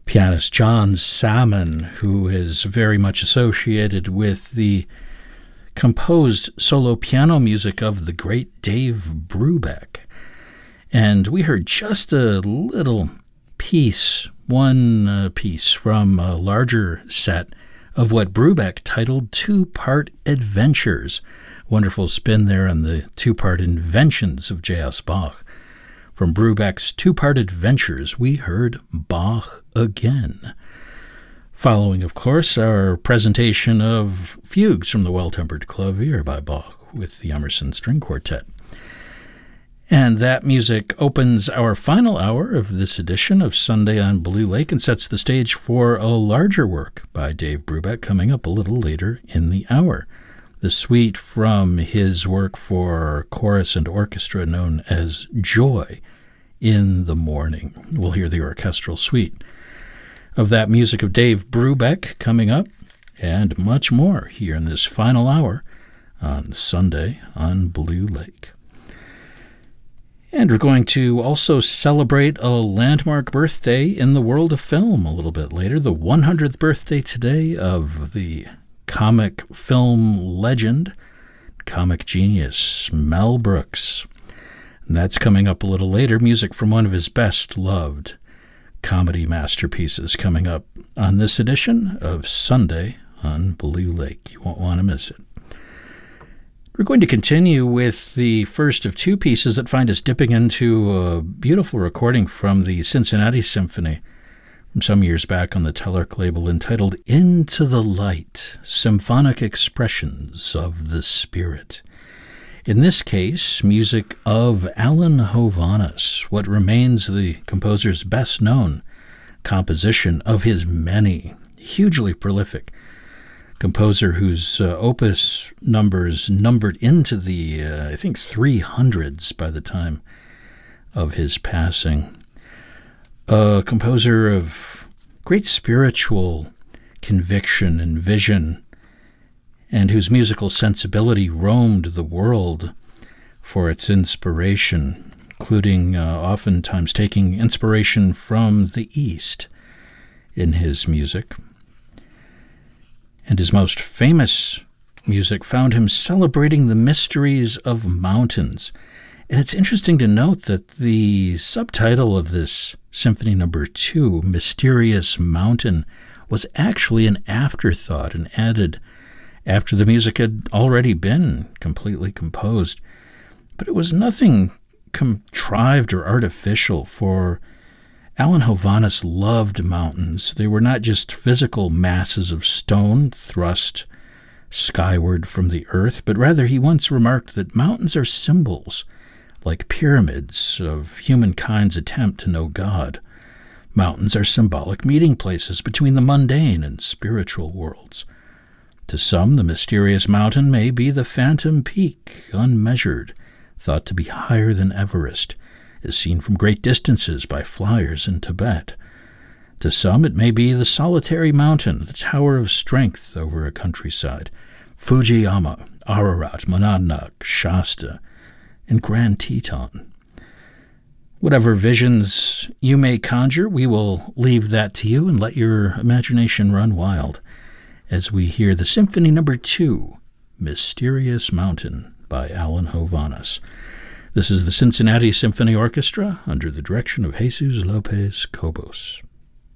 Pianist John Salmon, who is very much associated with the composed solo piano music of the great Dave Brubeck. And we heard just a little piece, one piece from a larger set of what Brubeck titled Two-Part Adventures. Wonderful spin there on the two-part inventions of J.S. Bach. From Brubeck's Two-Part Adventures, we heard Bach again. Following, of course, our presentation of Fugues from the Well-Tempered Clavier by Bach with the Emerson String Quartet. And that music opens our final hour of this edition of Sunday on Blue Lake and sets the stage for a larger work by Dave Brubeck coming up a little later in the hour. The suite from his work for chorus and orchestra known as Joy in the Morning. We'll hear the orchestral suite of that music of Dave Brubeck coming up, and much more here in this final hour on Sunday on Blue Lake. And we're going to also celebrate a landmark birthday in the world of film a little bit later, the 100th birthday today of the comic film legend, comic genius, Mel Brooks. And that's coming up a little later, music from one of his best-loved comedy masterpieces coming up on this edition of Sunday on Blue Lake. You won't want to miss it. We're going to continue with the first of two pieces that find us dipping into a beautiful recording from the Cincinnati Symphony from some years back on the Tellark label entitled Into the Light, Symphonic Expressions of the Spirit. In this case, music of Alan Hovhaness, what remains the composer's best-known composition of his many, hugely prolific composer whose opus numbers numbered into the, I think, 300s by the time of his passing. A composer of great spiritual conviction and vision, and whose musical sensibility roamed the world for its inspiration, including oftentimes taking inspiration from the East in his music. And his most famous music found him celebrating the mysteries of mountains. And it's interesting to note that the subtitle of this Symphony No. 2, Mysterious Mountain, was actually an afterthought and added after the music had already been completely composed. But it was nothing contrived or artificial, for Alan Hovhaness loved mountains. They were not just physical masses of stone thrust skyward from the earth, but rather he once remarked that mountains are symbols, like pyramids, of humankind's attempt to know God. Mountains are symbolic meeting places between the mundane and spiritual worlds. To some, the mysterious mountain may be the phantom peak, unmeasured, thought to be higher than Everest, is seen from great distances by flyers in Tibet. To some, it may be the solitary mountain, the tower of strength over a countryside, Fujiyama, Ararat, Monadnock, Shasta, and Grand Teton. Whatever visions you may conjure, we will leave that to you and let your imagination run wild as we hear the Symphony No. 2, Mysterious Mountain by Alan Hovhaness. This is the Cincinnati Symphony Orchestra under the direction of Jesus Lopez Cobos.